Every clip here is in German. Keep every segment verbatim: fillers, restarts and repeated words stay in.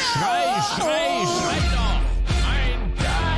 Schrei, schrei, schrei doch! Mein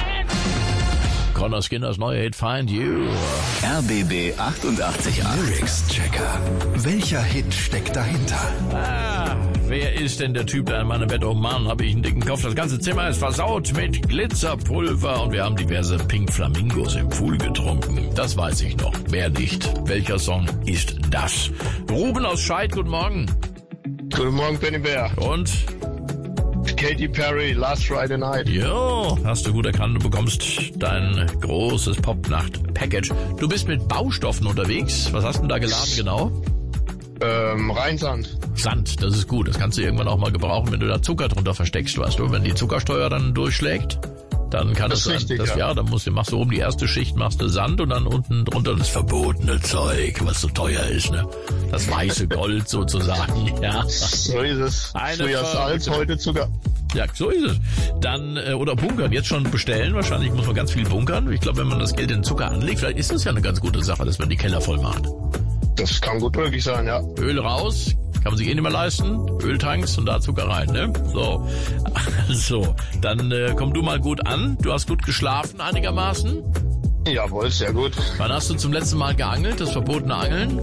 Gott! Conor Skinners neuer Hit Find You. R B B achtundachtzig Komma acht. Lyrics Checker. Welcher Hit steckt dahinter? Ah, wer ist denn der Typ, der in meinem Bett, oh Mann, habe ich einen dicken Kopf. Das ganze Zimmer ist versaut mit Glitzerpulver und wir haben diverse Pink Flamingos im Pool getrunken. Das weiß ich noch. Wer nicht? Welcher Song ist das? Ruben aus Scheid, guten Morgen. Guten Morgen, Benny Bär. Und? Katy Perry, Last Friday Night. Jo, hast du gut erkannt, du bekommst dein großes Popnacht-Package. Du bist mit Baustoffen unterwegs. Was hast du denn da geladen genau? Ähm, Rheinsand. Sand, das ist gut. Das kannst du irgendwann auch mal gebrauchen, wenn du da Zucker drunter versteckst, weißt du? Wenn die Zuckersteuer dann durchschlägt, dann kann Das es ist sein, richtig, dass, ja. ja, dann musst du, machst du oben die erste Schicht, machst du Sand und dann unten drunter das verbotene Zeug, was so teuer ist, ne? Das weiße Gold sozusagen, ja. So ist es. Eine Früher verrückte- Salz, heute Zucker. Ja, so ist es. Dann, äh, oder bunkern, jetzt schon bestellen. Wahrscheinlich muss man ganz viel bunkern. Ich glaube, wenn man das Geld in Zucker anlegt, vielleicht ist das ja eine ganz gute Sache, dass man die Keller voll macht. Das kann gut möglich sein, ja. Öl raus, kann man sich eh nicht mehr leisten. Öltanks und da Zucker rein, ne? So. Also, dann äh, komm du mal gut an. Du hast gut geschlafen einigermaßen. Jawohl, sehr gut. Wann hast du zum letzten Mal geangelt, das verbotene Angeln?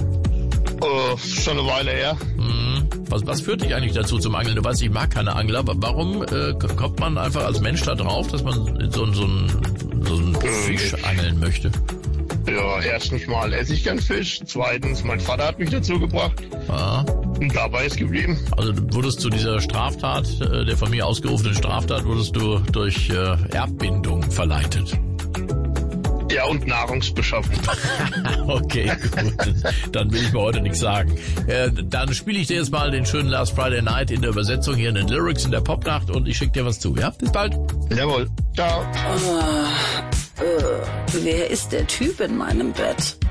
Oh, schon eine Weile her. Hm. Was, was führt dich eigentlich dazu zum Angeln? Du weißt, ich mag keine Angler, aber warum äh, kommt man einfach als Mensch da drauf, dass man so, so, einen, so einen Fisch angeln möchte? Ja, erstens mal esse ich gern Fisch. Zweitens, mein Vater hat mich dazu gebracht. Ah. Und dabei ist geblieben. Also du wurdest zu dieser Straftat, äh, der von mir ausgerufenen Straftat, wurdest du durch äh, Erbbindung verleitet. Ja, und Nahrungsbeschaffung. Okay, gut. Dann will ich mir heute nichts sagen. Äh, dann spiele ich dir jetzt mal den schönen Last Friday Night in der Übersetzung hier in den Lyrics in der Popnacht und ich schicke dir was zu, ja? Bis bald. Jawohl. Ciao. Äh, wer ist der Typ in meinem Bett?